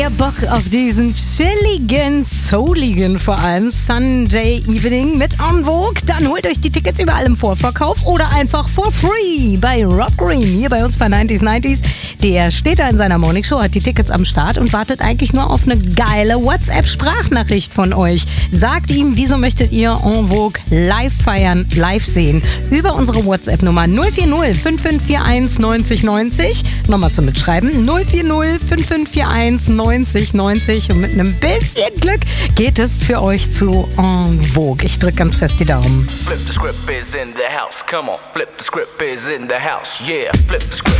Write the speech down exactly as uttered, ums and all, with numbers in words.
Ihr Bock auf diesen chilligen, souligen, vor allem Sunday Evening mit En Vogue? Dann holt euch die Tickets überall im Vorverkauf oder einfach for free bei Rob Green, hier bei uns bei neunzig neunzig. Der steht da in seiner Morningshow, hat die Tickets am Start und wartet eigentlich nur auf eine geile WhatsApp-Sprachnachricht von euch. Sagt ihm, wieso möchtet ihr En Vogue live feiern, live sehen? Über unsere WhatsApp-Nummer null vier null fünf fünf vier eins neunzig neunzig. Nochmal zum Mitschreiben. null vier null fünf fünf vier eins neunzig neunzig. Und mit einem bisschen Glück geht es für euch zu En Vogue. Ich drücke ganz fest die Daumen. Flip the script is in the house. Come on. Flip the script is in the house. Yeah. Flip the script.